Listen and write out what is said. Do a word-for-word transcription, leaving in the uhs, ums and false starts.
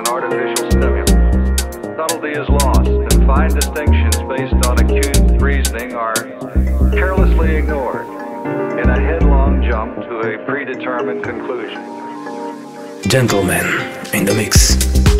an artificial stimulant. Subtlety is lost, and fine distinctions based on acute reasoning are carelessly ignored in a headlong jump to a predetermined conclusion. Gentlemen in the mix.